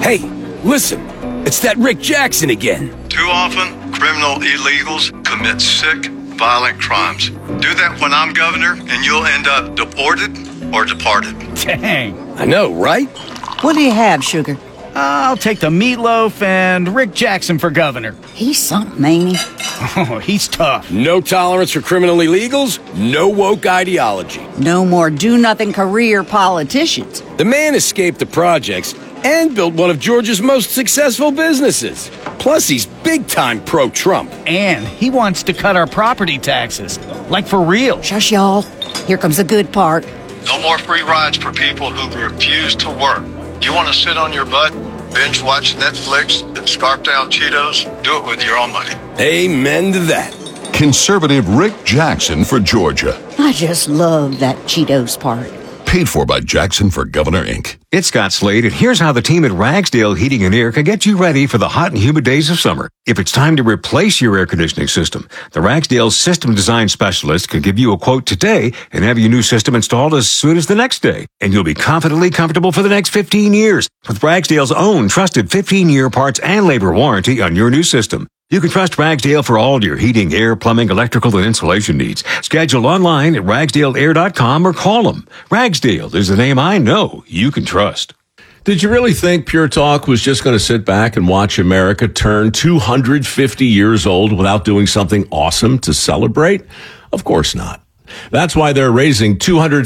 Hey, listen. It's that Rick Jackson again. Too often, criminal illegals commit sick, violent crimes. Do that when I'm governor, and you'll end up deported or departed. Dang. I know, right? What do you have, Sugar? I'll take the meatloaf and Rick Jackson for governor. He's something, ain't he? Oh, he's tough. No tolerance for criminal illegals, no woke ideology. No more do-nothing career politicians. The man escaped the projects and built one of Georgia's most successful businesses. Plus, he's big-time pro-Trump. And he wants to cut our property taxes. Like for real. Shush, y'all. Here comes the good part. No more free rides for people who refuse to work. You want to sit on your butt, binge watch Netflix, and scarf down Cheetos? Do it with your own money. Amen to that. Conservative Rick Jackson for Georgia. I just love that Cheetos part. Paid for by Jackson for Governor, Inc. It's Scott Slade, and here's how the team at Ragsdale Heating and Air can get you ready for the hot and humid days of summer. If it's time to replace your air conditioning system, the Ragsdale System Design Specialist can give you a quote today and have your new system installed as soon as the next day. And you'll be confidently comfortable for the next 15 years with Ragsdale's own trusted 15-year parts and labor warranty on your new system. You can trust Ragsdale for all your heating, air, plumbing, electrical, and insulation needs. Schedule online at ragsdaleair.com or call them. Ragsdale is the name I know you can trust. Did you really think Pure Talk was just going to sit back and watch America turn 250 years old without doing something awesome to celebrate? Of course not. That's why they're raising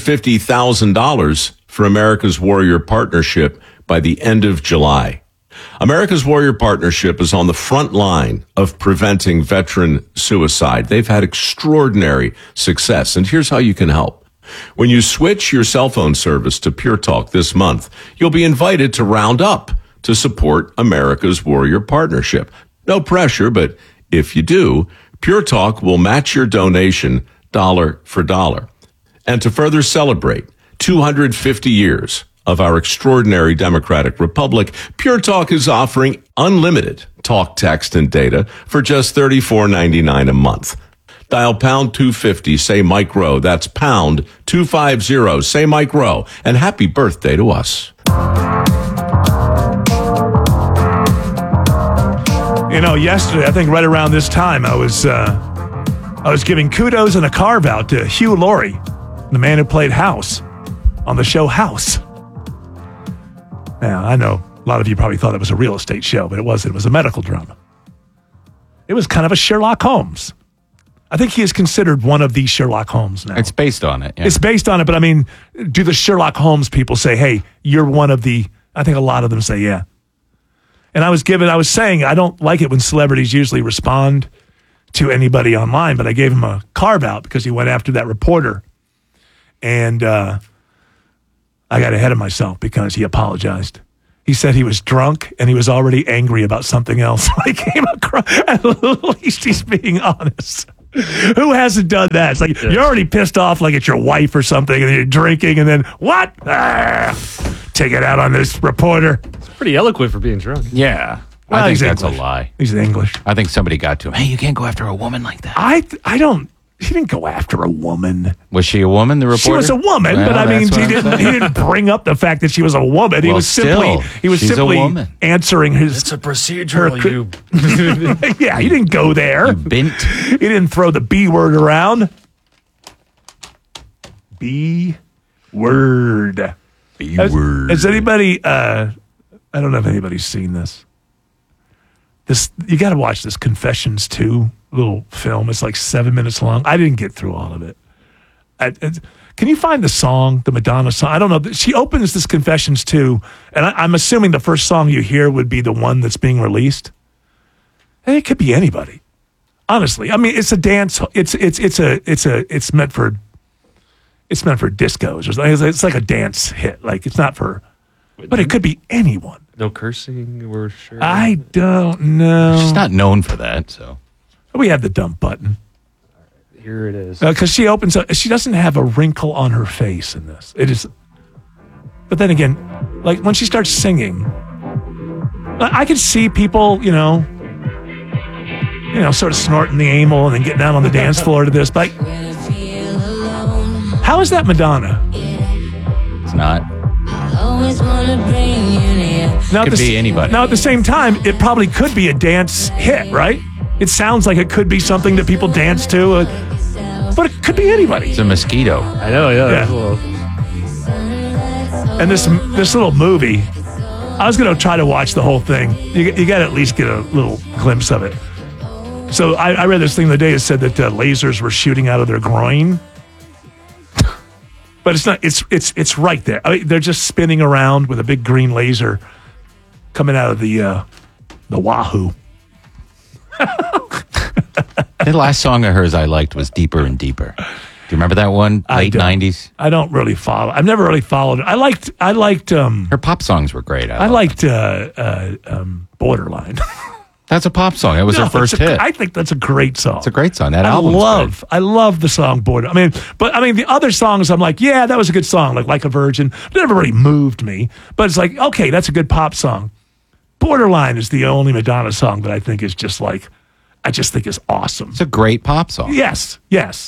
$250,000 for America's Warrior Partnership by the end of July. America's Warrior Partnership is on the front line of preventing veteran suicide. They've had extraordinary success, and here's how you can help. When you switch your cell phone service to Pure Talk this month, you'll be invited to round up to support America's Warrior Partnership. No pressure, but if you do, Pure Talk will match your donation dollar for dollar. And to further celebrate 250 years of our extraordinary democratic republic, Pure Talk is offering unlimited talk, text, and data for just $34.99 a month. Dial pound 250, say Mike Rowe. That's pound 250, say Mike Rowe. And happy birthday to us. You know, yesterday, I think right around this time, I was giving kudos and a carve out to Hugh Laurie, the man who played House on the show House. Now, I know a lot of you probably thought it was a real estate show, but it wasn't. It was a medical drama. It was kind of a Sherlock Holmes. I think he is considered one of the Sherlock Holmes now. It's based on it. Yeah. It's based on it, but I mean, do the Sherlock Holmes people say, hey, you're one of the, I think a lot of them say, yeah. And I was saying, I don't like it when celebrities usually respond to anybody online, but I gave him a carve out because he went after that reporter. And I got ahead of myself because he apologized. He said he was drunk and he was already angry about something else. I came across, at least he's being honest. Who hasn't done that? It's like you're already pissed off like it's your wife or something and you're drinking and then what? Take it out on this reporter. It's pretty eloquent for being drunk. Yeah. Well, I think that's English. a lie. He's English. I think somebody got to him. Hey, you can't go after a woman like that. I don't. He didn't go after a woman. Was she a woman, the reporter? She was a woman, well, but I mean, he didn't bring up the fact that she was a woman. He Well, was simply she's a woman. answering his. It's a procedural, you. Yeah, he didn't go there. You bent. He didn't throw the B word around. B word. B word. Has anybody? I don't know if anybody's seen this. You got to watch this Confessions 2 little film. It's like 7 minutes long. I didn't get through all of it. Can you find the song, the Madonna song? I don't know. She opens this Confessions 2, and I'm assuming the first song you hear would be the one that's being released. And it could be anybody. Honestly, I mean, it's a dance. It's meant for discos or something. It's like a dance hit. Like it's not for, but it could be anyone. No cursing, we're sure. I don't know. She's not known for that, so. We have the dump button. Here it is. Because she opens up, she doesn't have a wrinkle on her face in this. It is, but then again, like when she starts singing, I could see people, you know, sort of snorting the amyl and then getting down on the dance floor to this. But how is that Madonna? It's not. Now, Could be anybody. Now, at the same time, it probably could be a dance hit, right? It sounds like it could be something that people dance to, but it could be anybody. It's a mosquito. I know, yeah. And this little movie, I was going to try to watch the whole thing. You got to at least get a little glimpse of it. So I read this thing the other day that said that lasers were shooting out of their groin. But it's not. It's right there. I mean, they're just spinning around with a big green laser coming out of the wahoo. The last song of hers I liked was Deeper and Deeper. Do you remember that one? Late 90s? I don't really follow. I've never really followed it. I liked her pop songs were great. I liked Borderline. That's a pop song. It was her first hit. I think that's a great song. It's a great song. That album. I love the song Border. I mean, the other songs I'm like, yeah, that was a good song, like a Virgin. It never really moved me. But it's like, okay, that's a good pop song. Borderline is the only Madonna song that I think is just like, I just think is awesome. It's a great pop song. Yes.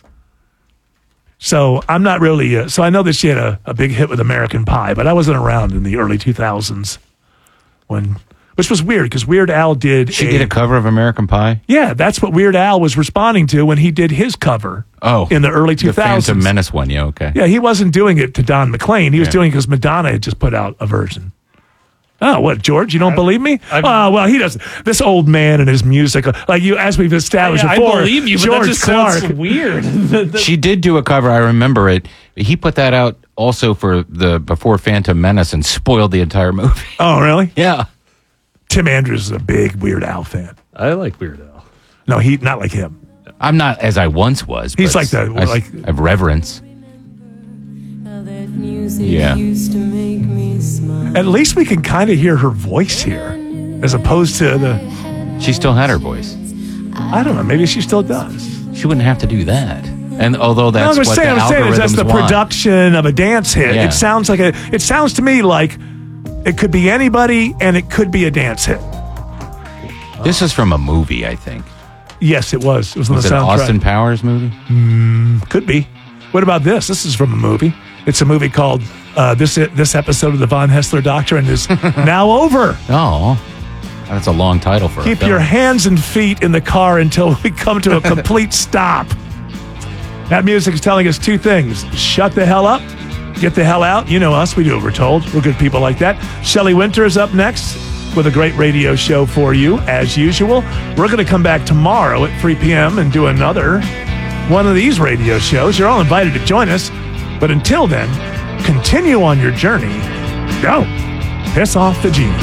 So I'm not really, so I know that she had a big hit with American Pie, but I wasn't around in the early 2000s which was weird because Weird Al did a cover of American Pie? Yeah, that's what Weird Al was responding to when he did his cover in the early 2000s. The Phantom Menace one, yeah, okay. Yeah, he wasn't doing it to Don McLean. He was doing it because Madonna had just put out a version. Oh, what, George? You don't believe me? Well, he doesn't. This old man and his music, like you, as we've established before. I believe you, George but that just Clark. sounds weird. She did do a cover. I remember it. He put that out also before Phantom Menace and spoiled the entire movie. Oh, really? Yeah. Tim Andrews is a big Weird Al fan. I like Weird Al. No, not like him. I'm not as I once was. He's like I have reverence. Yeah. At least we can kind of hear her voice here, as opposed to She still had her voice. I don't know. Maybe she still does. She wouldn't have to do that. And although that's what the algorithms that's the want. production of a dance hit. Yeah. It sounds to me like it could be anybody and it could be a dance hit. This is from a movie, I think. Yes, it was. It was on the it an soundtrack. Austin Powers movie? Could be. What about this? This is from a movie. It's a movie called this episode of the Von Hessler Doctrine is now over. Oh, that's a long title for Keep your hands and feet in the car until we come to a complete stop. That music is telling us two things. Shut the hell up. Get the hell out. You know us. We do what we're told. We're good people like that. Shelley Winter is up next with a great radio show for you, as usual. We're going to come back tomorrow at 3 p.m. and do another one of these radio shows. You're all invited to join us. But until then, continue on your journey. Go. Piss off the genie.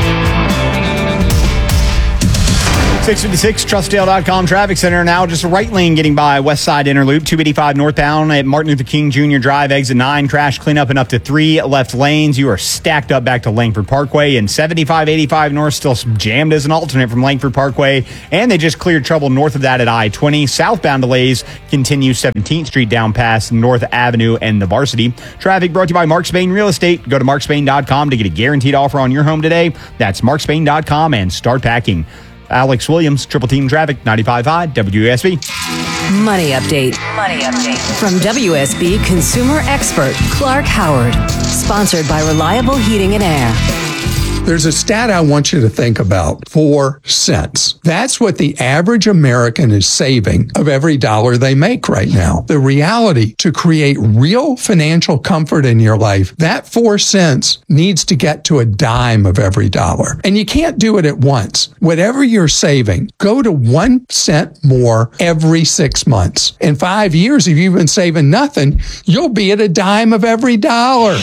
656 Trustdale.com traffic center now just a right lane getting by West Side Inner Loop 285 northbound at Martin Luther King Jr. Drive exit 9 crash cleanup and up to 3 left lanes. You are stacked up back to Langford Parkway and 7585 north still jammed as an alternate from Langford Parkway, and they just cleared trouble north of that at I-20. Southbound delays continue 17th Street down past North Avenue and the Varsity. Traffic brought to you by Mark Spain Real Estate. Go to markspain.com to get a guaranteed offer on your home today. That's markspain.com and start packing. Alex Williams, Triple Team Traffic, 95.5 WSB. Money update. From WSB consumer expert Clark Howard. Sponsored by Reliable Heating and Air. There's a stat I want you to think about. 4 cents. That's what the average American is saving of every dollar they make right now. The reality, to create real financial comfort in your life, that 4 cents needs to get to a dime of every dollar. And you can't do it at once. Whatever you're saving, go to 1 cent more every 6 months. In 5 years, if you've been saving nothing, you'll be at a dime of every dollar.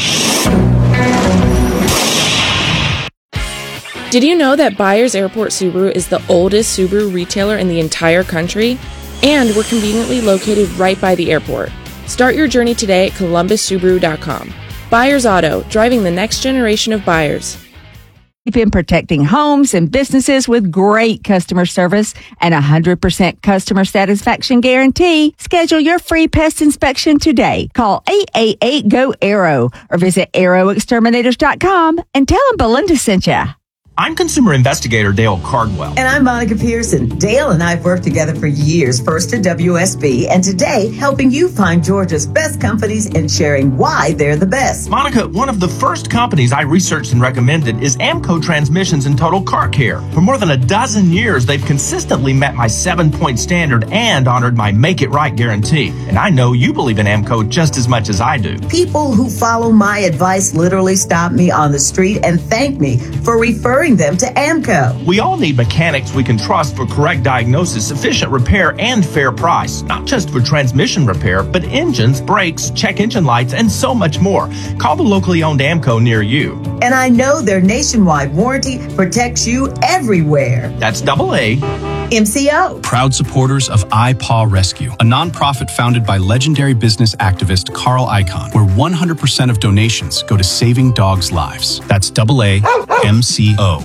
Did you know that Byers Airport Subaru is the oldest Subaru retailer in the entire country? And we're conveniently located right by the airport. Start your journey today at ColumbusSubaru.com. Byers Auto, driving the next generation of buyers. We've been protecting homes and businesses with great customer service and 100% customer satisfaction guarantee. Schedule your free pest inspection today. Call 888-GO-ARROW or visit arrowexterminators.com and tell them Belinda sent you. I'm consumer investigator Dale Cardwell. And I'm Monica Pearson. Dale and I have worked together for years, first at WSB, and today helping you find Georgia's best companies and sharing why they're the best. Monica, one of the first companies I researched and recommended is Amco Transmissions and Total Car Care. For more than a dozen years, they've consistently met my 7-point standard and honored my Make It Right guarantee. And I know you believe in Amco just as much as I do. People who follow my advice literally stop me on the street and thank me for referring them to Amco. We all need mechanics we can trust for correct diagnosis, efficient repair, and fair price. Not just for transmission repair, but engines, brakes, check engine lights, and so much more. Call the locally owned Amco near you. And I know their nationwide warranty protects you everywhere. That's AA. MCO. Proud supporters of iPaw Rescue, a nonprofit founded by legendary business activist Carl Icahn, where 100% of donations go to saving dogs' lives. That's AA MCO.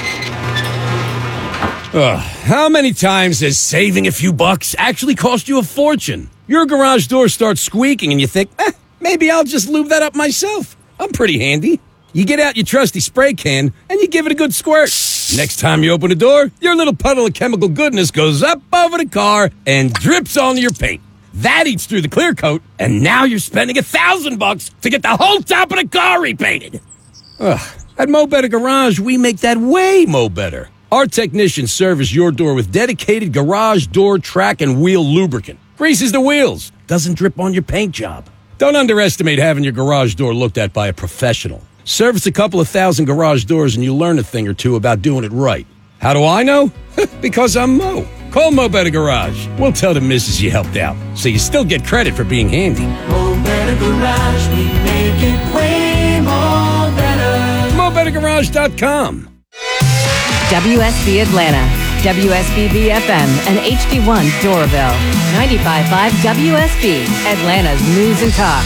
How many times has saving a few bucks actually cost you a fortune? Your garage door starts squeaking and you think, maybe I'll just lube that up myself. I'm pretty handy. You get out your trusty spray can and you give it a good squirt. Next time you open the door, your little puddle of chemical goodness goes up over the car and drips onto your paint. That eats through the clear coat, and now you're spending $1,000 to get the whole top of the car repainted. At Mo Better Garage, we make that way mo better. Our technicians service your door with dedicated garage door track and wheel lubricant. Greases the wheels, doesn't drip on your paint job. Don't underestimate having your garage door looked at by a professional. Service a couple of thousand garage doors and you'll learn a thing or two about doing it right. How do I know? Because I'm Mo. Call Mo Better Garage. We'll tell the missus you helped out, so you still get credit for being handy. Mo Better Garage, we make it way more better. MoBetterGarage.com. WSB Atlanta, WSB BFM, and HD1 Doraville. 95.5 WSB, Atlanta's news and talk.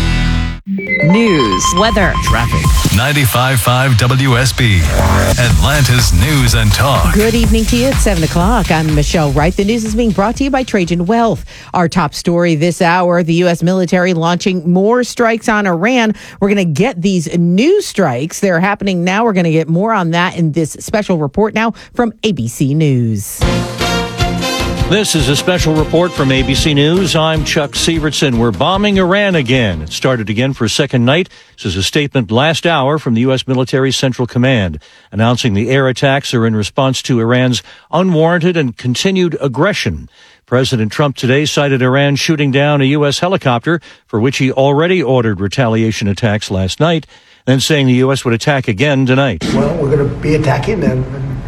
News, weather, traffic. 95.5 WSB, Atlanta's news and talk. Good evening to you. It's 7 o'clock. I'm Michelle Wright. The news is being brought to you by Trajan Wealth. Our top story this hour, the U.S. military launching more strikes on Iran. We're going to get these new strikes. They're happening now. We're going to get more on that in this special report now from ABC News. This is a special report from ABC News. I'm Chuck Severson. We're bombing Iran again. It started again for a second night. This is a statement last hour from the U.S. military Central Command, announcing the air attacks are in response to Iran's unwarranted and continued aggression. President Trump today cited Iran shooting down a U.S. helicopter, for which he already ordered retaliation attacks last night, then saying the U.S. would attack again tonight. Well, we're going to be attacking them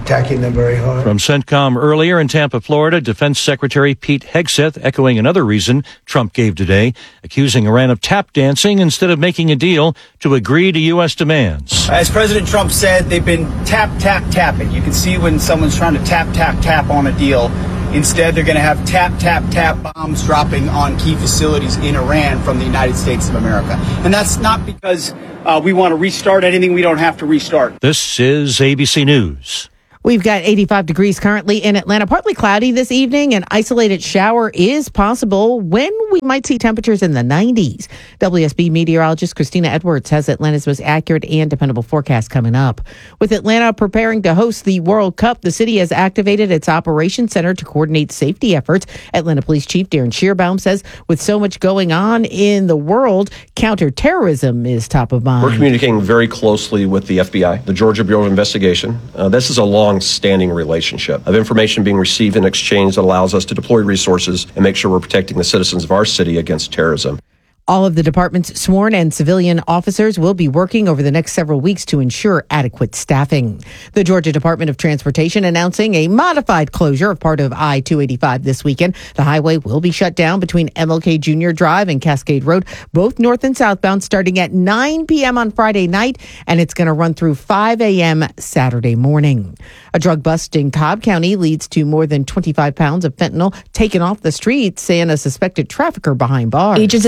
very hard. From CENTCOM earlier in Tampa, Florida, Defense Secretary Pete Hegseth echoing another reason Trump gave today, accusing Iran of tap dancing instead of making a deal to agree to U.S. demands. As President Trump said, they've been tapping. You can see when someone's trying to tap on a deal. Instead, they're going to have tap bombs dropping on key facilities in Iran from the United States of America. And that's not because we want to restart anything we don't have to restart. This is ABC News. We've got 85 degrees currently in Atlanta, partly cloudy this evening. An isolated shower is possible when we might see temperatures in the 90s. WSB meteorologist Christina Edwards has Atlanta's most accurate and dependable forecast coming up. With Atlanta preparing to host the World Cup, the city has activated its operations center to coordinate safety efforts. Atlanta Police Chief Darren Shearbaum says with so much going on in the world, counterterrorism is top of mind. We're communicating very closely with the FBI, the Georgia Bureau of Investigation. This is a long-standing relationship of information being received and exchanged that allows us to deploy resources and make sure we're protecting the citizens of our city against terrorism. All of the department's sworn and civilian officers will be working over the next several weeks to ensure adequate staffing. The Georgia Department of Transportation announcing a modified closure of part of I-285 this weekend. The highway will be shut down between MLK Jr. Drive and Cascade Road, both north and southbound, starting at 9 p.m. on Friday night, and it's going to run through 5 a.m. Saturday morning. A drug bust in Cobb County leads to more than 25 pounds of fentanyl taken off the streets and a suspected trafficker behind bars. Agents in the Marietta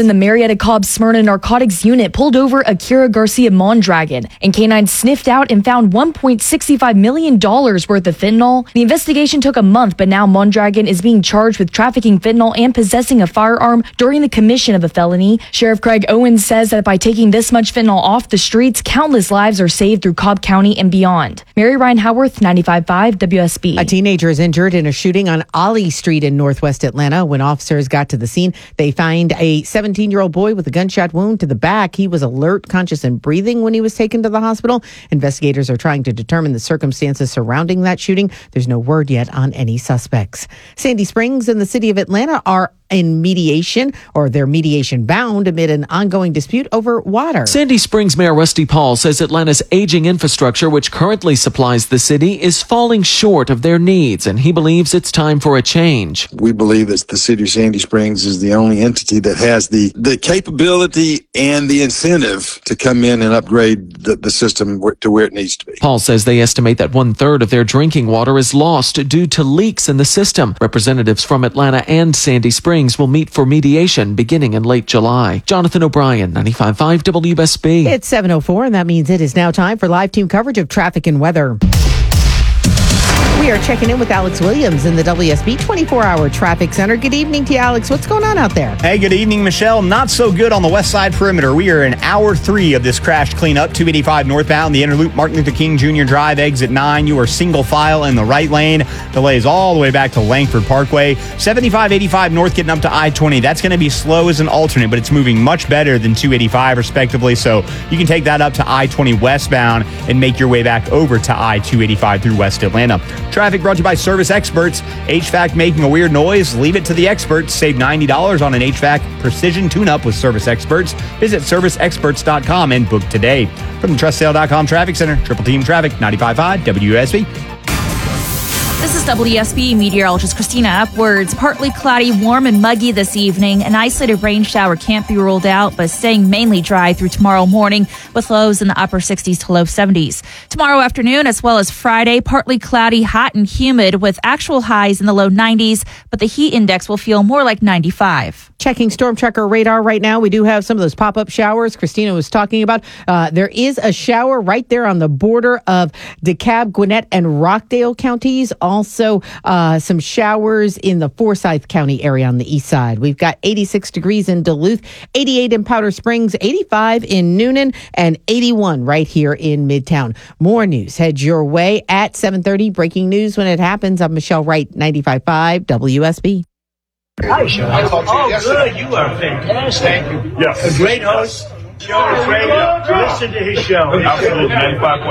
at a Cobb Smyrna narcotics unit pulled over Akira Garcia Mondragon, and canines sniffed out and found $1.65 million worth of fentanyl. The investigation took a month, but now Mondragon is being charged with trafficking fentanyl and possessing a firearm during the commission of a felony. Sheriff Craig Owens says that by taking this much fentanyl off the streets, countless lives are saved through Cobb County and beyond. Mary Ryan Howarth, 95.5 WSB. A teenager is injured in a shooting on Ollie Street in Northwest Atlanta. When officers got to the scene, they find a 17-year-old boy with a gunshot wound to the back. He was alert, conscious, and breathing when he was taken to the hospital. Investigators are trying to determine the circumstances surrounding that shooting. There's no word yet on any suspects. Sandy Springs and the city of Atlanta are in mediation, or they're mediation bound amid an ongoing dispute over water. Sandy Springs Mayor Rusty Paul says Atlanta's aging infrastructure, which currently supplies the city, is falling short of their needs, and he believes it's time for a change. We believe that the city of Sandy Springs is the only entity that has the capability and the incentive to come in and upgrade the system to where it needs to be. Paul says they estimate that 1/3 of their drinking water is lost due to leaks in the system. Representatives from Atlanta and Sandy Springs will meet for mediation beginning in late July. Jonathan O'Brien, 95.5 WSB. It's 7:04, and that means it is now time for live team coverage of traffic and weather. We are checking in with Alex Williams in the WSB 24-hour traffic center. Good evening to you, Alex. What's going on out there? Hey, good evening, Michelle. Not so good on the west side perimeter. We are in hour 3 of this crash cleanup. 285 northbound, the inner loop, Martin Luther King Jr. Drive, exit 9. You are single file in the right lane. Delays all the way back to Langford Parkway. 75-85 north getting up to I-20. That's going to be slow as an alternate, but it's moving much better than 285 respectively. So you can take that up to I-20 westbound and make your way back over to I-285 through West Atlanta. Traffic brought to you by Service Experts. HVAC making a weird noise? Leave it to the experts. Save $90 on an HVAC precision tune-up with Service Experts. Visit serviceexperts.com and book today. From the TrustSale.com Traffic Center, Triple Team Traffic, 95.5 WSB. This is WSB meteorologist Christina Upwards. Partly cloudy, warm and muggy this evening. An isolated rain shower can't be ruled out, but staying mainly dry through tomorrow morning with lows in the upper 60s to low 70s. Tomorrow afternoon, as well as Friday, partly cloudy, hot and humid with actual highs in the low 90s, but the heat index will feel more like 95. Checking Storm Tracker radar right now. We do have some of those pop-up showers Christina was talking about. There is a shower right there on the border of DeKalb, Gwinnett, and Rockdale counties. Also, some showers in the Forsyth County area on the east side. We've got 86 degrees in Duluth, 88 in Powder Springs, 85 in Noonan, and 81 right here in Midtown. More news heads your way at 7:30. Breaking news when it happens. I'm Michelle Wright, 95.5 WSB. Hi, Sean. I talked to you yesterday. Good. You are fantastic. Thank you. Yes. A great host. Sean is great. Listen to his show. Absolutely. 95.5.